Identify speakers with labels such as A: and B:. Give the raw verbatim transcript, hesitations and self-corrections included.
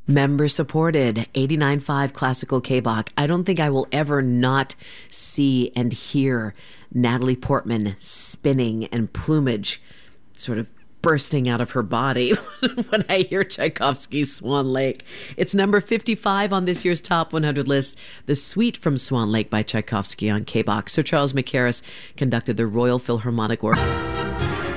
A: Member supported, eighty-nine point five Classical K-Bach. I don't think I will ever not see and hear Natalie Portman spinning and plumage sort of bursting out of her body when I hear Tchaikovsky's Swan Lake. It's number fifty-five on this year's Top one hundred list, The Suite from Swan Lake by Tchaikovsky on K-Bach. Sir Charles Mackerras conducted the Royal Philharmonic Orchestra.